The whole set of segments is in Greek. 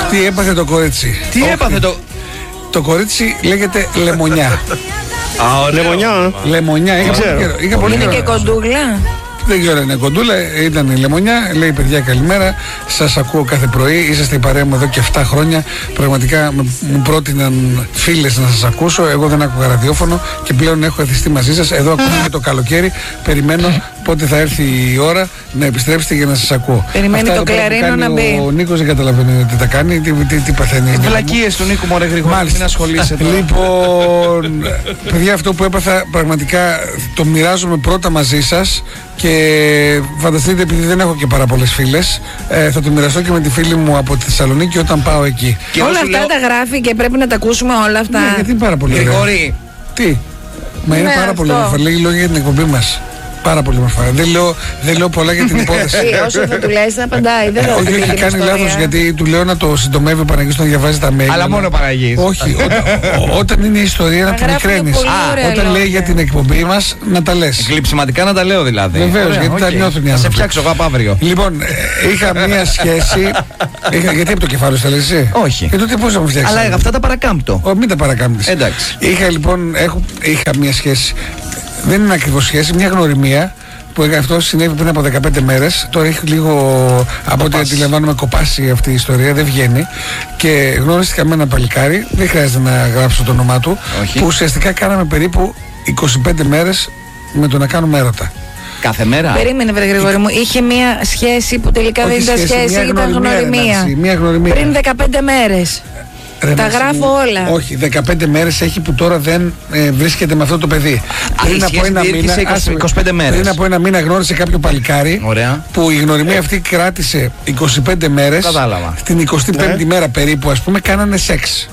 Τι έπαθε το κορίτσι? Τι έπαθε το... Το κορίτσι λέγεται Λεμονιά. Λεμονιά. Λεμονιά, είχα πολύ Είναι καιρό. και κοντούλα. Δεν ξέρω, είναι κοντούλα, ήταν η Λεμονιά. Λέει: παιδιά, καλημέρα. Σας ακούω κάθε πρωί. Είσαστε η παρέα μου εδώ και 7 χρόνια. Πραγματικά μου πρότειναν φίλες να σας ακούσω. Εγώ δεν άκουγα ραδιόφωνο και πλέον έχω εθιστεί μαζί σας. Εδώ ακούω και το καλοκαίρι. Περιμένω πότε θα έρθει η ώρα να επιστρέψετε για να σας ακούω. Περιμένει το κλαρίνο να μπει. Ο Νίκος δεν καταλαβαίνει τι τα κάνει, τι παθαίνει. Οι βλακίες του Νίκου, μωρέ Γρηγόρη, μην ασχολείσαι τώρα. Λοιπόν, παιδιά, αυτό που έπαθα πραγματικά το μοιράζομαι πρώτα μαζί σας. Και φανταστείτε, επειδή δεν έχω και πάρα πολλές φίλες, θα το μοιραστώ και με τη φίλη μου από τη Θεσσαλονίκη όταν πάω εκεί. Και όλα αυτά τα γράφει και πρέπει να τα ακούσουμε όλα αυτά. Ναι, γιατί είναι πάρα πολύ ωραία. Γρηγόρη. Τι? Μα είναι πάρα πολύ ωραία. Λέγει λόγια για την εκπομπή μας. Πάρα πολύ μορφά. Δεν λέω πολλά για την υπόθεση. Όσο θα του λες θα απαντάει. Όχι, έχει κάνει λάθος γιατί του λέω να το συντομεύει ο Παναγής να διαβάζει τα mail. Αλλά μόνο Παναγής. Όχι, όταν είναι η ιστορία να την μικραίνεις. Όταν λέει για την εκπομπή μας να τα λες. Εκλειψηματικά να τα λέω δηλαδή. Βεβαίως, γιατί τα νιώθουν οι άνθρωποι. Θα σε φτιάξω εγώ από αύριο. Λοιπόν, είχα μία σχέση. Γιατί από το κεφάλι σου τα λες εσύ? Όχι. Και τότε πώς θα μου φτιάξεις? Αλλά αυτά τα παρακάμπτω. Μην τα παρακάμπτεις. Εντάξει. Είχα μία σχέση. Δεν είναι ακριβώς σχέση, μια γνωριμία που αυτό συνέβη πριν από 15 μέρες. Τώρα έχει λίγο, από ό,τι αντιλαμβάνομαι, κοπάσει αυτή η ιστορία, δεν βγαίνει. Και γνώριστηκα με ένα παλικάρι, δεν χρειάζεται να γράψω το όνομά του, όχι, που ουσιαστικά κάναμε περίπου 25 μέρες με το να κάνουμε έρωτα. Κάθε μέρα. Περίμενε, βρε Γρηγόρη μου, είχε μια σχέση που τελικά δεν ήταν σχέση, ήταν γνωριμία. Πριν 15 μέρες. Τα γράφω όλα. Όχι, 15 μέρες έχει που τώρα δεν βρίσκεται με αυτό το παιδί. Πριν από ένα μήνα, 25 μέρες. Πριν από ένα μήνα γνώρισε κάποιο παλικάρι. Ωραία. Που η γνωριμία αυτή κράτησε 25 μέρες. Κατάλαβα. Στην 25η μέρα περίπου, ας πούμε, κάνανε σεξ.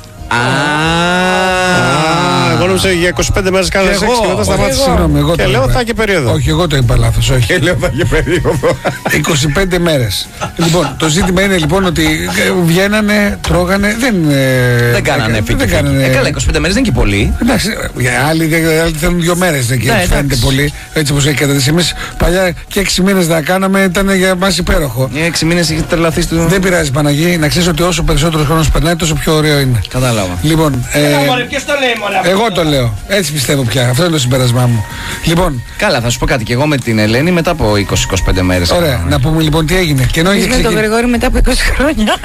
Εγώ νόμιζα για 25 μέρες κάνανε σεξ και μετά σταμάτησε. Συγγνώμη, και λέω θα είχε περίοδο. Όχι, εγώ το είπα λάθος. Όχι. Και λέω θα είχε περίοδο. 25 μέρες. Λοιπόν, το ζήτημα είναι λοιπόν ότι βγαίνανε, τρώγανε, δεν κάνανε φίτι. Καλά, 25 μέρες δεν είναι και πολύ. Εντάξει, άλλοι θέλουν 2 μέρες και φαίνεται πολύ. Έτσι όπως έχει κατατήσει. Εμείς παλιά και 6 μήνες να κάναμε ήταν για μας υπέροχο. 6 μήνες έχει τρελαθεί στο. Δεν πειράζει, Παναγί, να ξέρεις ότι όσο περισσότερο χρόνος περνάει, τόσο πιο ωραίο είναι. Κατάλαβα. Λοιπόν, ποιος το λέει, μωρέ? εγώ το λέω. Έτσι πιστεύω πια. Αυτό είναι το συμπέρασμά μου. Λοιπόν. Καλά, θα σου πω κάτι. Και εγώ με την Ελένη μετά από 20-25 μέρες. Ωραία, να πούμε λοιπόν τι έγινε. Και με τον Γρηγόρη μετά από 20 χρόνια.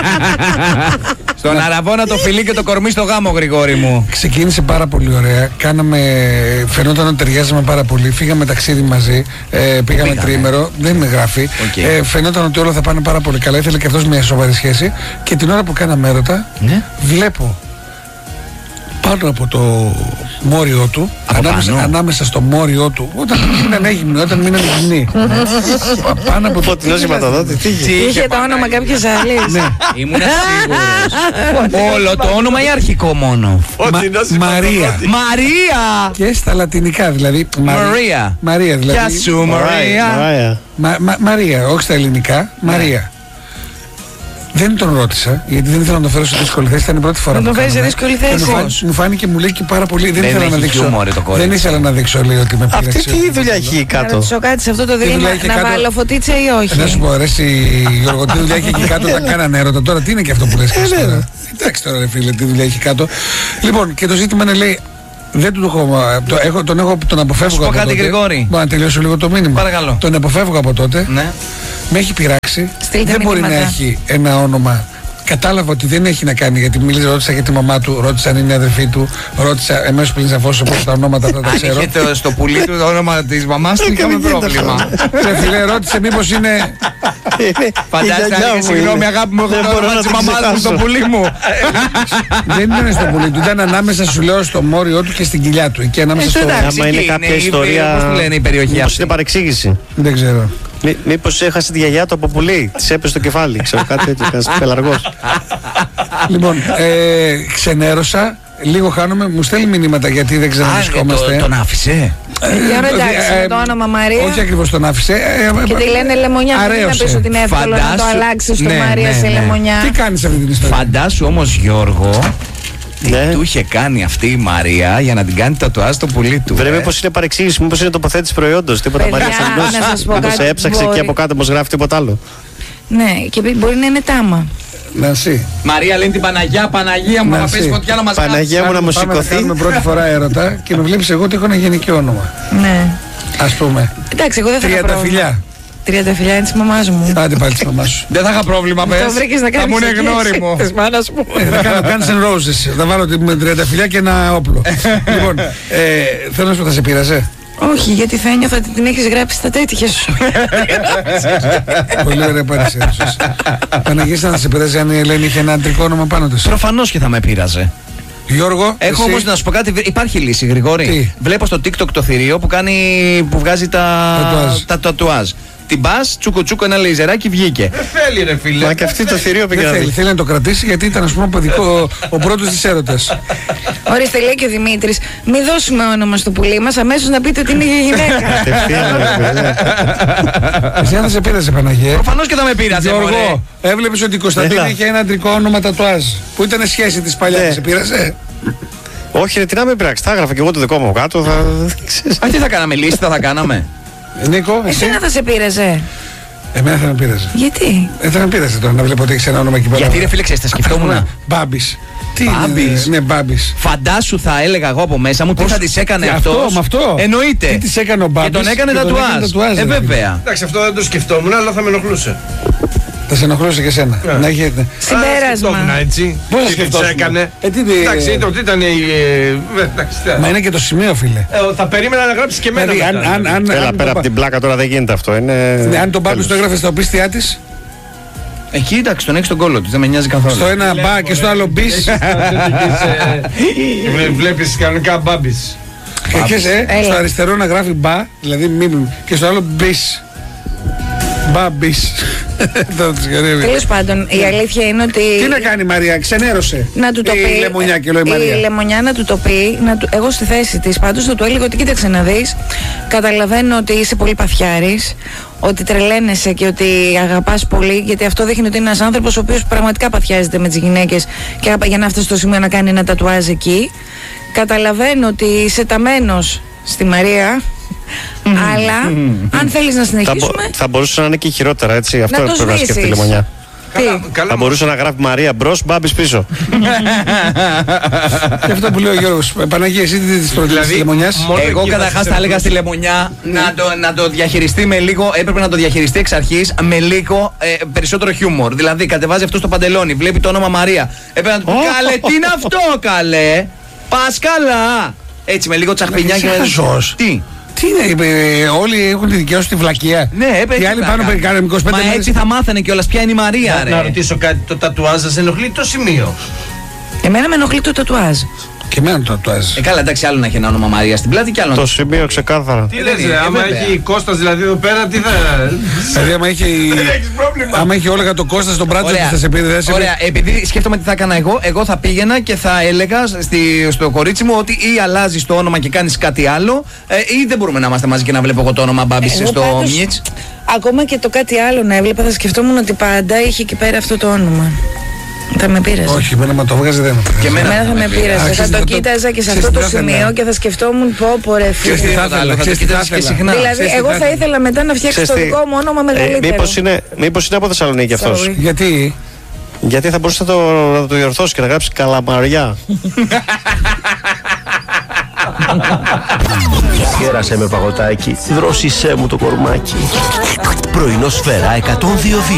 Στον Αραβόνα το φιλί και το κορμί στο γάμο, Γρηγόρη μου. Ξεκίνησε πάρα πολύ ωραία. Φαινόταν ότι ταιριάζαμε πάρα πολύ. Φύγαμε ταξίδι μαζί. Πήγαμε τρίμερο. Δεν με γράφει. Φαινόταν ότι όλα θα πάνε πάρα πολύ καλά. Ήθελε και αυτός μια σοβαρή σχέση. Και την ώρα που κάναμε έρωτα, βλέπω πάνω από το μόριό του, ανάμεσα στο μόριό του, όταν μείναν γυμνοί, όταν μείναν γυμνοί. Πάνω από το φωτεινό σηματοδότη, τι είχε το όνομα κάποιες άλλες. Ναι. Ήμουν σίγουρος. Όλο το όνομα ή αρχικό μόνο? Μαρία. Μαρία! Και στα λατινικά δηλαδή. Μαρία. Μαρία δηλαδή. Γεια σου, Μαρία. Μαρία, όχι στα ελληνικά. Μαρία. Δεν τον ρώτησα, γιατί δεν ήθελα να το φέρω σε δύσκολη θέση. Ήταν η πρώτη φορά. Να το φέρει σε δύσκολη θέση. Μου φάνηκε, μου λέει και πάρα πολύ. Δεν ήθελα να δείξω. Δεν ήθελα να δείξω, λέει, ότι με πήραξε. Αυτή τι δουλειά έχει κάτω? Να ρωτήσω κάτι σε αυτό το δίλημμα. Να βάλω φωτίτσα ή όχι? Να σου πω, αρέσει Γιώργο, τι δουλειά έχει εκεί κάτω όταν κάνανε έρωτα. Τώρα τι είναι και αυτό που λες? Εντάξει τώρα, ρε φίλε, τι δουλειά έχει κάτω. Λοιπόν, και το ζήτημα είναι, λέει. Δεν του το έχω. Τον αποφεύγω από τότε. Κάτι, Γρηγόρη. Μπορώ να τελειώσω λίγο το μήνυμα. Παρακαλώ. Τον αποφεύγω από τότε. Ναι. Με έχει πειράξει. Στείλτε δεν μπορεί να έχει ένα όνομα. Κατάλαβα ότι δεν έχει να κάνει, γιατί ρώτησα για τη μαμά του, ρώτησα αν είναι αδερφή του, ρώτησα εμέσως πριν σαφώς όπως τα ονόματα αυτά τα ξέρω. Αν είχε στο πουλί του το όνομα της μαμάς του, είχαμε πρόβλημα. Φίλε, ρώτησε μήπως είναι. Φαντάζεσαι, συγγνώμη αγάπη μου, έχω το όνομα της μαμάς μου στο πουλί μου. Δεν ήταν στο πουλί του, ήταν ανάμεσα, σου λέω, στο μόριό του και στην κοιλιά του. Εκεί ανάμεσα στο. Άμα είναι κάποια ιστορία. Πώς λένε η περιοχή αυτή? Είναι παρεξήγηση. Δεν ξέρω. Μήπως έχασε τη γιαγιά του από πουλί, της έπεσε στο κεφάλι, ξέρω κάτι τέτοιο, κάνεις πελαργός. Λοιπόν, ξενέρωσα, λίγο χάνομαι, μου στέλνει μηνύματα γιατί δεν ξαναβρισκόμαστε. Τον άφησε? Για εντάξει, το όνομα Μαρία. Όχι ακριβώς τον άφησε. Και τη λένε Λεμονιά, δεν να πεις ότι είναι εύκολο να το αλλάξεις στο Μαρία σε Λεμονιά. Τι κάνεις αυτή την ιστορία? Φαντάσου όμως, Γιώργο, τι του είχε κάνει αυτή η Μαρία για να την κάνει τατουάζ στο πουλί του. Βρε, μήπως είναι παρεξήγηση, μήπως είναι τοποθέτηση προϊόντος, τίποτα Μαρία. Μήπως έψαξε και από κάτω, μήπως γράφει τίποτα άλλο. Ναι, και μπορεί να είναι τάμα. Νανσί. Μαρία λέει την Παναγία μου, να πέσει φωτιά να μας γράψει. Παναγία μου να μου σηκωθεί. Κάνουμε πρώτη φορά έρωτα και με βλέπεις εγώ ότι έχω ένα γενικό όνομα. Ναι. Ας πούμε. Εντάξει, εγώ δεν θα είχα πρόβλημα. Τριανταφυλλιά είναι της μαμάς μου. Άντε πάλι της μαμάς σου. Δεν θα είχα πρόβλημα, πες. Το βρήκες να κάνεις. Θα μου είναι γνώριμο. Της μάνας μου. Θα κάνω Guns N' Roses. Θα βάλω την τριανταφυλλιά και ένα όπλο. Λοιπόν, θέλω να σου πω, θα σε πείραζε? Όχι, γιατί θα ένιωθα ότι την έχεις γράψει στα τέτοια σου. Πολύ ωραία παρουσίαση. Παναγία, θα σε πειράζει αν η Ελένη είχε ένα αντρικό όνομα πάνω της? Προφανώς και θα με πείραζε. Γιώργο, έχω όμως να σου πω κάτι. Υπάρχει λύση, Γρηγόρη. Τι? Βλέπω στο TikTok το θηρίο που βγάζει τα τατουάζ. Την πας, τσούκο ένα λέιζεράκι, βγήκε. Δεν θέλει, ρε φίλε. Μα και αυτή το θηρίο πήγε. Θέλει να το κρατήσει γιατί ήταν, ας πούμε, ο πρώτος της έρωτας. Ορίστε, λέει και ο Δημήτρης, μη δώσουμε όνομα στο πουλί μας, αμέσως να πείτε ότι είναι για γυναίκα. Εσύ αν θα σε πείραζε, Παναγία? Προφανώς και θα με πείραζε. Γιώργο, έβλεπες ότι η Κωνσταντίνα είχε ένα αντρικό όνομα τατουάζ που ήταν σχέση της παλιά. Θα σε πείραζε? Όχι, ρε, τι να με πειράξει. Θα έγραφα και εγώ το δικό μου κάτω. Τι θα κάναμε, λίστα θα κάναμε? Νίκο, εσύ? Εσένα θα σε πείραζε? Εμένα θα με πείραζε. Γιατί? Θα με πείραζε τώρα να βλέπω ότι έχεις ένα όνομα εκεί πέρα. Γιατί, ρε φίλε, ξέρεις, τα σκεφτόμουν. Μπάμπης. Τι Μπάμπης? Ναι, Μπάμπης. Φαντάσου, θα έλεγα εγώ από μέσα μου τι θα της έκανε αυτός. Αυτό. Εννοείται. Τι της έκανε ο Μπάμπης? Και τον έκανε τατουάζ. Βέβαια. Εντάξει, αυτό δεν το σκεφτόμουν, αλλά θα με ενοχλούσε. Θα σε ενοχλούσε και εσένα. Να έχετε. Συμπέρασμα. Πώς θα σκεφτόμουν? έκανε? Εντάξει, τότε ήταν η. Μα είναι και το σημείο, φίλε. Θα περίμενα να γράψει και εμένα. Έλα, πέρα από την πλάκα τώρα δεν γίνεται αυτό. Αν τον Μπάμπης το έγραφε στα οπίστια της. Εκεί εντάξει, τον έχει στον κόλλο του, δεν με νοιάζει καθόλου. Στο ένα μπα και στο άλλο μπις. Βλέπεις κανονικά Μπάμπης. Και στο αριστερό να γράφει μπα, δηλαδή και στο άλλο μπις. Μπάμπης. Τέλος πάντων, η αλήθεια είναι ότι. Τι να κάνει η Μαρία, ξενέρωσε. Να του το πει. Η Λεμονιά και λέει η Μαρία. Η Λεμονιά να του το πει. Εγώ στη θέση της πάντως θα του έλεγα ότι κοίταξε να δεις. Καταλαβαίνω ότι είσαι πολύ παθιάρης, ότι τρελαίνεσαι και ότι αγαπάς πολύ, γιατί αυτό δείχνει ότι είναι ένας άνθρωπος ο οποίος πραγματικά παθιάζεται με τις γυναίκες και για να φτάσει στο σημείο να κάνει ένα τατουάζ εκεί. Καταλαβαίνω ότι είσαι ταμένος στη Μαρία. Αλλά αν θέλεις να συνεχίσουμε. Θα μπορούσε να είναι και χειρότερα, έτσι. Αυτό πρέπει να σκεφτεί η Λεμονιά. Καλά, θα μπορούσε να γράφει Μαρία μπρος, Μπάμπης πίσω. Και αυτό που λέει ο Γιώργος. Παναγία, εσύ τι της προτείνεις της Λεμονιάς? Εγώ καταρχάς θα έλεγα στη Λεμονιά να το διαχειριστεί με λίγο. Έπρεπε να το διαχειριστεί εξ αρχής με λίγο περισσότερο χιούμορ. Δηλαδή κατεβάζει αυτό στο παντελόνι, βλέπει το όνομα Μαρία. Έπρεπε να του πει καλέ, τι είναι αυτό καλέ? Πας καλά. Έτσι με λίγο τσαχπινιά και τι? Τι είναι, όλοι έχουν τη δικιά σου τη βλακεία. Ναι, έπαιξε. Οι άλλοι πάνω περικάνε 25 μέρες. Μα έτσι θα μάθανε κιόλας ποια είναι η Μαρία, ρε. Να ρωτήσω κάτι, το τατουάζ σας ενοχλεί το σημείο? Εμένα με ενοχλεί το τατουάζ. Και εμένα το τατουάζ. Καλά, εντάξει, άλλο να έχει ένα όνομα Μαρία στην πλάτη και άλλο. Το σημείο ξεκάθαρα. Τι λες, άμα έχει Κώστας δηλαδή εδώ πέρα, τι θα. Δηλαδή, άμα έχει Όλγα το Κώστα στον μπράτσο, τι θα σε πει? Ωραία, επειδή σκέφτομαι τι θα έκανα εγώ θα πήγαινα και θα έλεγα στο κορίτσι μου ότι ή αλλάζει το όνομα και κάνει κάτι άλλο, ή δεν μπορούμε να είμαστε μαζί και να βλέπω εγώ το όνομα Μπάμπης στο Μιέτς. Ακόμα και το κάτι άλλο να έβλεπα, θα σκεφτόμουν ότι πάντα είχε εκεί πέρα αυτό το όνομα. Θα με πείραζε. Όχι, εμένα μα το βγάζει δεν. Και εμένα θα με πείραζε. Θα το κοίταζα και σε αυτό το σημείο και θα σκεφτόμουν πω ρε φίλε. Δηλαδή, εγώ θα ήθελα μετά να φτιάξω το δικό μου όνομα μεγαλύτερο. Μήπως είναι από Θεσσαλονίκη αυτός? Γιατί θα μπορούσε να το διορθώσει και να γράψει Καλαμαριά. Κέρασε με παγωτάκι, δρόσισέ μου το κορμάκι. Πρωινό Σφαίρα 102.